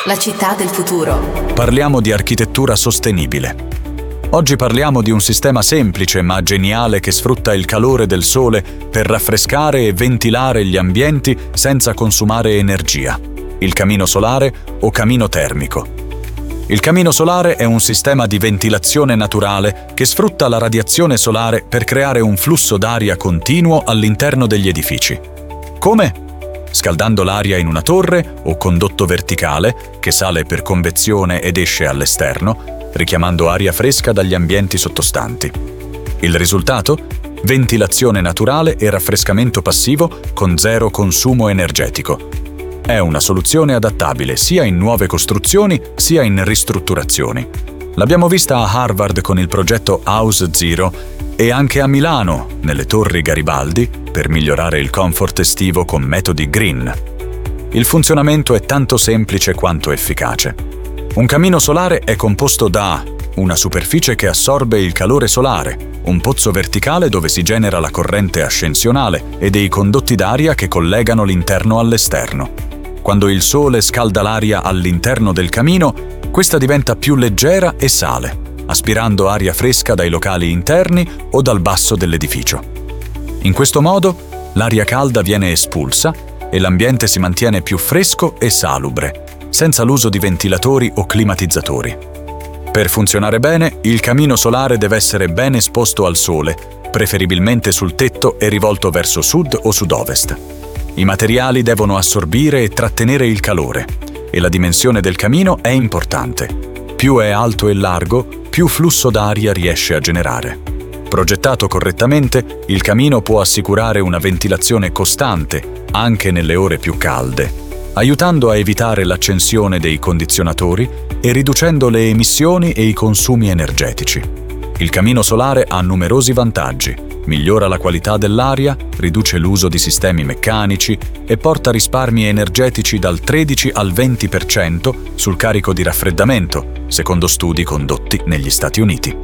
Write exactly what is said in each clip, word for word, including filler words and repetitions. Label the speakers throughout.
Speaker 1: La città del futuro.
Speaker 2: Parliamo di architettura sostenibile. Oggi parliamo di un sistema semplice ma geniale che sfrutta il calore del sole per raffrescare e ventilare gli ambienti senza consumare energia. Il camino solare o camino termico. Il camino solare è un sistema di ventilazione naturale che sfrutta la radiazione solare per creare un flusso d'aria continuo all'interno degli edifici. Come? Scaldando l'aria in una torre o condotto verticale che sale per convezione ed esce all'esterno, richiamando aria fresca dagli ambienti sottostanti. Il risultato? Ventilazione naturale e raffrescamento passivo con zero consumo energetico. È una soluzione adattabile sia in nuove costruzioni sia in ristrutturazioni. L'abbiamo vista a Harvard con il progetto House Zero e anche a Milano, nelle Torri Garibaldi, per migliorare il comfort estivo con metodi green. Il funzionamento è tanto semplice quanto efficace. Un camino solare è composto da una superficie che assorbe il calore solare, un pozzo verticale dove si genera la corrente ascensionale e dei condotti d'aria che collegano l'interno all'esterno. Quando il sole scalda l'aria all'interno del camino, questa diventa più leggera e sale, aspirando aria fresca dai locali interni o dal basso dell'edificio. In questo modo, l'aria calda viene espulsa e l'ambiente si mantiene più fresco e salubre, senza l'uso di ventilatori o climatizzatori. Per funzionare bene, il camino solare deve essere ben esposto al sole, preferibilmente sul tetto e rivolto verso sud o sud-ovest. I materiali devono assorbire e trattenere il calore, e la dimensione del camino è importante. Più è alto e largo, più flusso d'aria riesce a generare. Progettato correttamente, il camino può assicurare una ventilazione costante, anche nelle ore più calde, aiutando a evitare l'accensione dei condizionatori e riducendo le emissioni e i consumi energetici. Il camino solare ha numerosi vantaggi: migliora la qualità dell'aria, riduce l'uso di sistemi meccanici e porta risparmi energetici dal tredici al venti per cento sul carico di raffreddamento, secondo studi condotti negli Stati Uniti.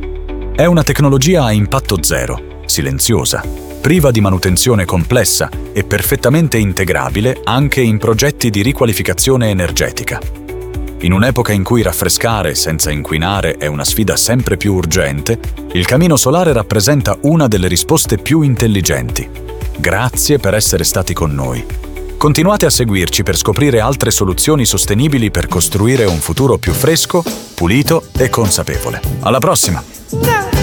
Speaker 2: È una tecnologia a impatto zero, silenziosa, priva di manutenzione complessa e perfettamente integrabile anche in progetti di riqualificazione energetica. In un'epoca in cui raffrescare senza inquinare è una sfida sempre più urgente, il camino solare rappresenta una delle risposte più intelligenti. Grazie per essere stati con noi. Continuate a seguirci per scoprire altre soluzioni sostenibili per costruire un futuro più fresco, pulito e consapevole. Alla prossima!